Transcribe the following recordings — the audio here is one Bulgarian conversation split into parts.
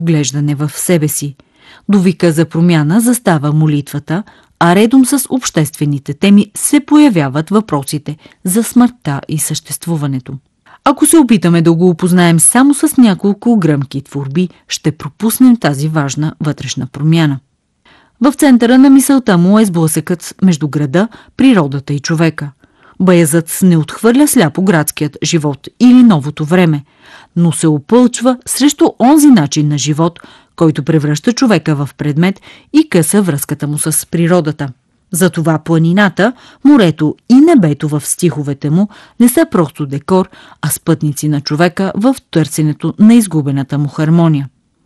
Глеждане в себе си. До вика за промяна застава молитвата, а редом с обществените теми се появяват въпросите за смъртта и съществуването. Ако се опитаме да го опознаем само с няколко гръмки творби, ще пропуснем тази важна вътрешна промяна. В центъра на мисълта му е сблъсъкът между града, природата и човека. Баязът не отхвърля сляпо градският живот или новото време, но се опълчва срещу онзи начин на живот, който превръща човека в предмет и къса връзката му с природата. Затова планината, морето и небето в стиховете му не са просто декор, а спътници на човека в търсенето на изгубената му хармония.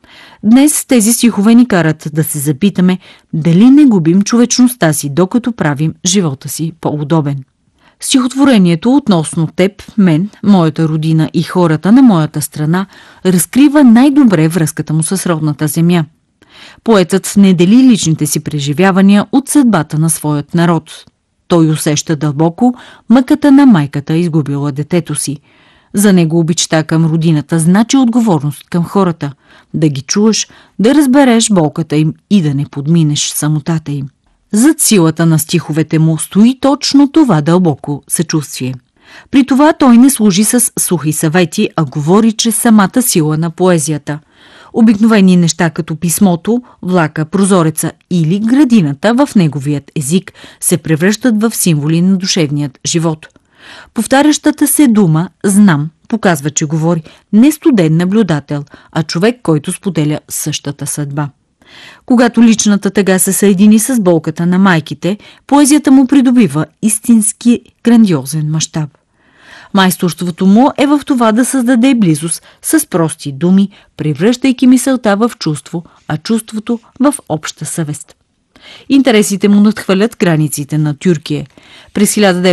Днес тези стихове ни карат да се запитаме дали не губим човечността си, докато правим живота си по-удобен. Стихотворението относно теб, мен, моята родина и хората на моята страна разкрива най-добре връзката му с родната земя. Поетът не дели личните си преживявания от съдбата на своят народ. Той усеща дълбоко мъката на майката, изгубила детето си. За него обичта към родината значи отговорност към хората, да ги чуеш, да разбереш болката им и да не подминеш самотата им. Зад силата на стиховете му стои точно това дълбоко съчувствие. При това той не служи с сухи съвети, а говори чрез самата сила на поезията. Обикновени неща като писмото, влака, прозореца или градината в неговият език се превръщат в символи на душевният живот. Повтарящата се дума «знам» показва, че говори не студен наблюдател, а човек, който споделя същата съдба. Когато личната тъга се съедини с болката на майките, поезията му придобива истински грандиозен мащаб. Майсторството му е в това да създаде близост с прости думи, превръщайки мисълта в чувство, а чувството в обща съвест. Интересите му надхвърлят границите на Тюркия. През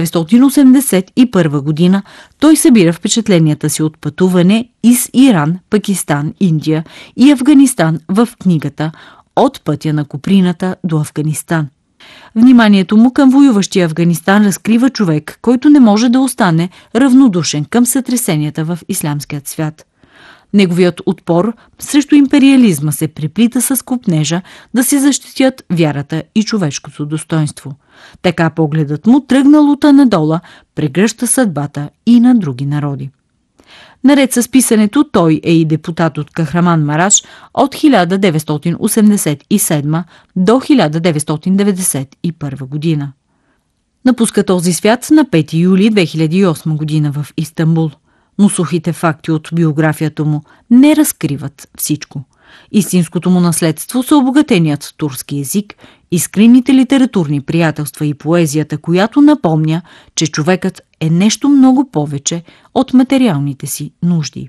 1981 година той събира впечатленията си от пътуване из Иран, Пакистан, Индия и Афганистан в книгата «От пътя на Куприната до Афганистан». Вниманието му към воюващия Афганистан разкрива човек, който не може да остане равнодушен към сътресенията в ислямският свят. Неговият отпор срещу империализма се преплита с копнежа да се защитят вярата и човешкото достоинство. Така погледът му, тръгнал от надола, прегръща съдбата и на други народи. Наред с писането, той е и депутат от Кахраман-Мараш от 1987 до 1991 година. Напуска този свят на 5 юли 2008 година в Истанбул. Но сухите факти от биографията му не разкриват всичко. Истинското му наследство са обогатеният турски език, искрените литературни приятелства и поезията, която напомня, че човекът е нещо много повече от материалните си нужди.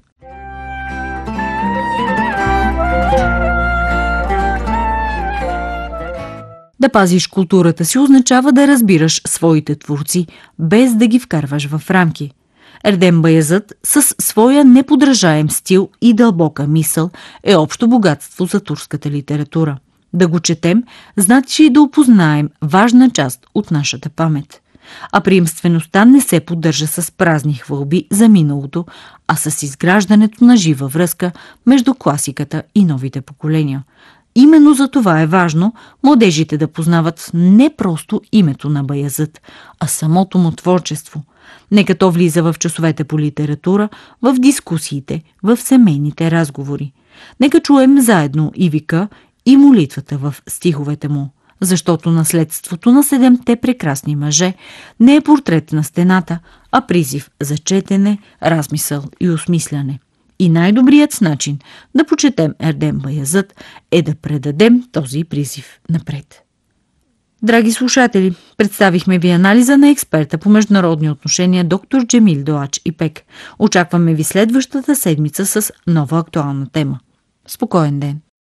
Да пазиш културата си означава да разбираш своите творци, без да ги вкарваш в рамки. Ердем Баязът с своя неподражаем стил и дълбока мисъл е общо богатство за турската литература. Да го четем, значи да опознаем важна част от нашата памет. А приемствеността не се поддържа с празни хвалби за миналото, а с изграждането на жива връзка между класиката и новите поколения. Именно за това е важно младежите да познават не просто името на Баязът, а самото му творчество. Нека то влиза в часовете по литература, в дискусиите, в семейните разговори. Нека чуем заедно и вика, и молитвата в стиховете му, защото наследството на 7-те прекрасни мъже не е портрет на стената, а призив за четене, размисъл и осмисляне. И най-добрият начин да почетем Ердем Баязът е да предадем този призив напред. Драги слушатели, представихме ви анализа на експерта по международни отношения доктор Джемил Доач Ипек. Очакваме ви следващата седмица с нова актуална тема. Спокоен ден!